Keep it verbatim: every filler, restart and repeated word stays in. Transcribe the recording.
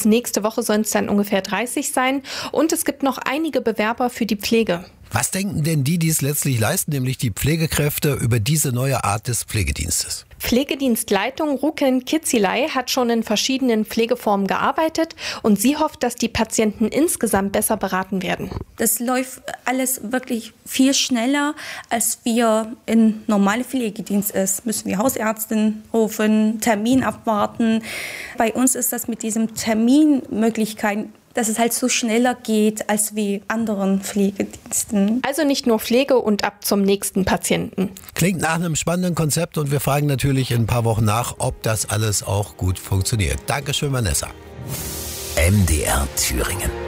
nächste Woche sollen es dann ungefähr dreißig sein. Und es gibt noch einige Bewerber für die Pflege. Was denken denn die, die es letztlich leisten, nämlich die Pflegekräfte, über diese neue Art des Pflegedienstes? Pflegedienstleitung Ruken Kitzilei hat schon in verschiedenen Pflegeformen gearbeitet und sie hofft, dass die Patienten insgesamt besser beraten werden. Das läuft alles wirklich viel schneller, als wir in normale Pflegedienst ist. Müssen wir Hausärztin rufen, Termin abwarten. Bei uns ist das mit diesem Terminmöglichkeiten, dass es halt so schneller geht als wie anderen Pflegediensten. Also nicht nur Pflege und ab zum nächsten Patienten. Klingt nach einem spannenden Konzept und wir fragen natürlich in ein paar Wochen nach, ob das alles auch gut funktioniert. Dankeschön, Vanessa. M D R Thüringen.